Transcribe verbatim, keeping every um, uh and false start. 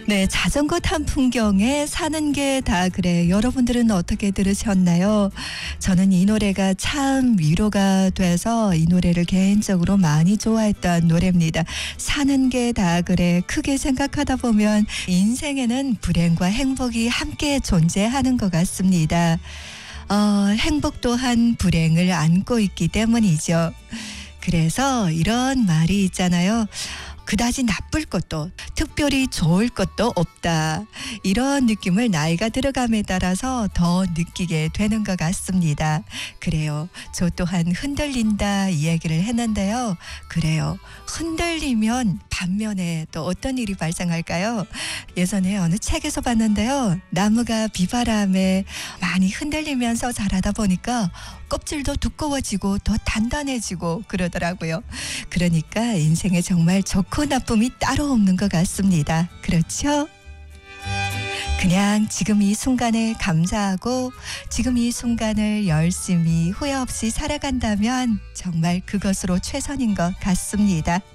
네, 자전거 탄 풍경에 사는 게 다 그래. 여러분들은 어떻게 들으셨나요? 저는 이 노래가 참 위로가 돼서 이 노래를 개인적으로 많이 좋아했던 노래입니다. 사는 게 다 그래. 크게 생각하다 보면 인생에는 불행과 행복이 함께 존재하는 것 같습니다. 어, 행복 또한 불행을 안고 있기 때문이죠. 그래서 이런 말이 있잖아요. 그다지 나쁠 것도 특별히 좋을 것도 없다. 이런 느낌을 나이가 들어감에 따라서 더 느끼게 되는 것 같습니다. 그래요. 저 또한 흔들린다 이 얘기를 했는데요. 그래요. 흔들리면 반면에 또 어떤 일이 발생할까요? 예전에 어느 책에서 봤는데요. 나무가 비바람에 많이 흔들리면서 자라다 보니까 껍질도 두꺼워지고 더 단단해지고 그러더라고요. 그러니까 인생에 정말 좋고 나쁨이 따로 없는 것 같습니다. 그렇죠? 그냥 지금 이 순간에 감사하고 지금 이 순간을 열심히 후회 없이 살아간다면 정말 그것으로 최선인 것 같습니다.